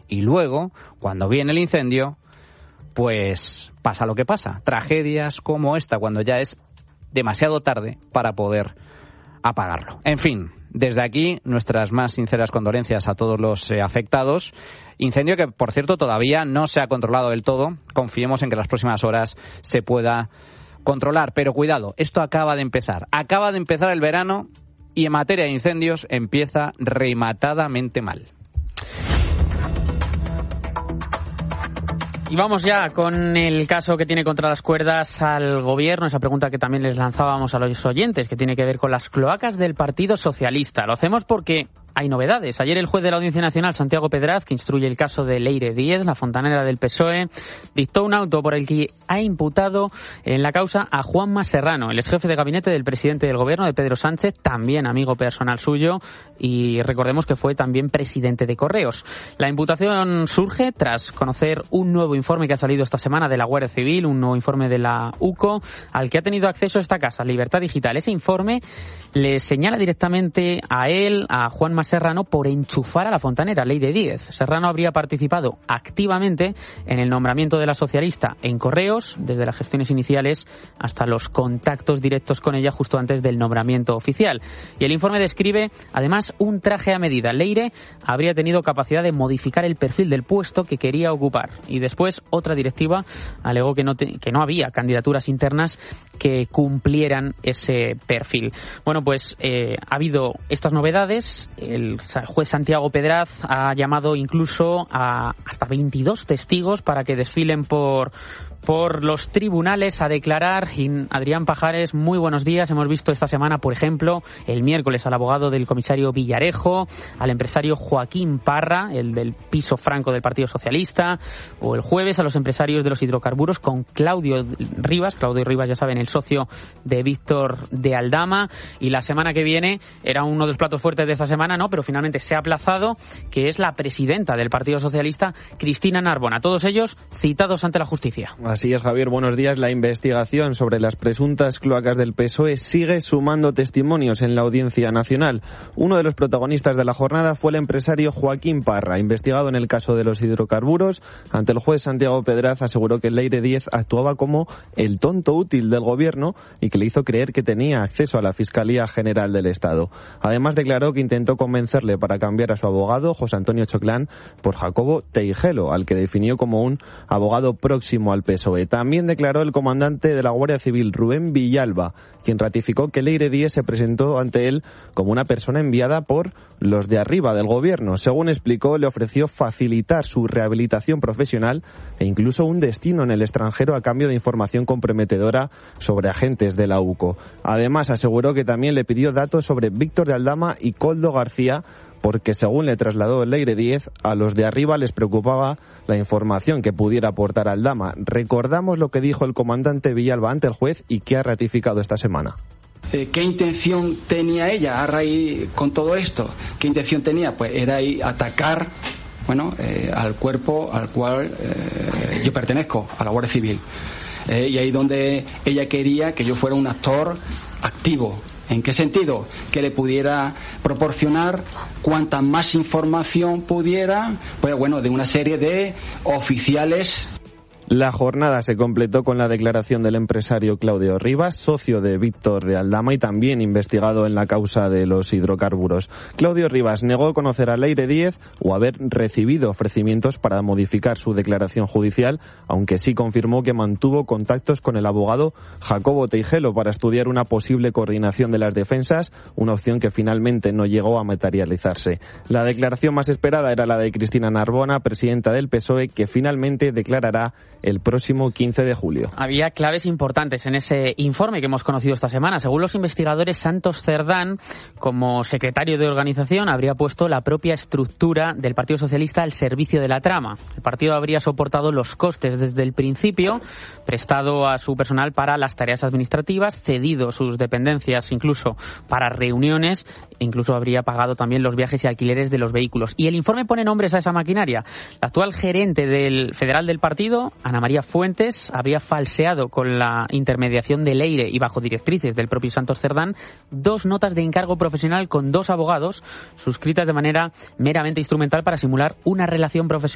y luego, cuando viene el incendio, pues pasa lo que pasa. Tragedias como esta, cuando ya es demasiado tarde para poder apagarlo. En fin, desde aquí, nuestras más sinceras condolencias a todos los afectados. Incendio que, por cierto, todavía no se ha controlado del todo. Confiemos en que en las próximas horas se pueda controlar. Pero cuidado, esto acaba de empezar. Acaba de empezar el verano y en materia de incendios empieza rematadamente mal. Y vamos ya con el caso que tiene contra las cuerdas al gobierno, esa pregunta que también les lanzábamos a los oyentes, que tiene que ver con las cloacas del Partido Socialista. Lo hacemos porque hay novedades. Ayer el juez de la Audiencia Nacional, Santiago Pedraz, que instruye el caso de Leire Díez, la fontanera del PSOE, dictó un auto por el que ha imputado en la causa a Juanma Serrano, el exjefe de gabinete del presidente del gobierno, de Pedro Sánchez, también amigo personal suyo, y recordemos que fue también presidente de Correos. La imputación surge tras conocer un nuevo informe que ha salido esta semana de la Guardia Civil, un nuevo informe de la UCO, al que ha tenido acceso esta casa, Libertad Digital. Ese informe le señala directamente a él, a Juanma Serrano, por enchufar a la fontanera Leire Díez. Serrano habría participado activamente en el nombramiento de la socialista en Correos, desde las gestiones iniciales hasta los contactos directos con ella justo antes del nombramiento oficial. Y el informe describe, además, un traje a medida. Leire habría tenido capacidad de modificar el perfil del puesto que quería ocupar. Y después, otra directiva alegó que no había candidaturas internas que cumplieran ese perfil. Bueno, pues ha habido estas novedades. El juez Santiago Pedraz ha llamado incluso a hasta 22 testigos para que desfilen por los tribunales a declarar. Y Adrián Pajares, muy buenos días. Hemos visto esta semana, por ejemplo, el miércoles al abogado del comisario Villarejo, al empresario Joaquín Parra, el del piso franco del Partido Socialista, o el jueves a los empresarios de los hidrocarburos con Claudio Rivas. Claudio Rivas, ya saben, el socio de Víctor de Aldama. Y la semana que viene era uno de los platos fuertes de esta semana, ¿no? Pero finalmente se ha aplazado, que es la presidenta del Partido Socialista, Cristina Narbona. Todos ellos citados ante la justicia. Así es, Javier, buenos días. La investigación sobre las presuntas cloacas del PSOE sigue sumando testimonios en la Audiencia Nacional. Uno de los protagonistas de la jornada fue el empresario Joaquín Parra, investigado en el caso de los hidrocarburos. Ante el juez Santiago Pedraz aseguró que Leire Díez actuaba como el tonto útil del gobierno y que le hizo creer que tenía acceso a la Fiscalía General del Estado. Además, declaró que intentó convencerle para cambiar a su abogado, José Antonio Choclán, por Jacobo Teijelo, al que definió como un abogado próximo al PSOE. También declaró el comandante de la Guardia Civil, Rubén Villalba, quien ratificó que Leire Díez se presentó ante él como una persona enviada por los de arriba del gobierno. Según explicó, le ofreció facilitar su rehabilitación profesional e incluso un destino en el extranjero a cambio de información comprometedora sobre agentes de la UCO. Además, aseguró que también le pidió datos sobre Víctor de Aldama y Koldo García, porque según le trasladó Leire Díez, a los de arriba les preocupaba la información que pudiera aportar Aldama. Recordamos lo que dijo el comandante Villalba ante el juez y que ha ratificado esta semana. ¿Qué intención tenía ella a raíz con todo esto? ¿Qué intención tenía? Pues era atacar al cuerpo al cual yo pertenezco, a la Guardia Civil. Y ahí donde ella quería que yo fuera un actor activo. ¿En qué sentido? Que le pudiera proporcionar cuanta más información pudiera, de una serie de oficiales. La jornada se completó con la declaración del empresario Claudio Rivas, socio de Víctor de Aldama y también investigado en la causa de los hidrocarburos. Claudio Rivas negó conocer a Leire Díez o haber recibido ofrecimientos para modificar su declaración judicial, aunque sí confirmó que mantuvo contactos con el abogado Jacobo Teijelo para estudiar una posible coordinación de las defensas, una opción que finalmente no llegó a materializarse. La declaración más esperada era la de Cristina Narbona, presidenta del PSOE, que finalmente declarará el próximo 15 de julio. Había claves importantes en ese informe que hemos conocido esta semana. Según los investigadores, Santos Cerdán, como secretario de organización, habría puesto la propia estructura del Partido Socialista al servicio de la trama. El partido habría soportado los costes desde el principio, prestado a su personal para las tareas administrativas, cedido sus dependencias incluso para reuniones, e incluso habría pagado también los viajes y alquileres de los vehículos. Y el informe pone nombres a esa maquinaria. La actual gerente federal del partido, Ana María Fuentes, habría falseado con la intermediación de Leire y bajo directrices del propio Santos Cerdán 2 notas de encargo profesional con 2 abogados suscritas de manera meramente instrumental para simular una relación profesional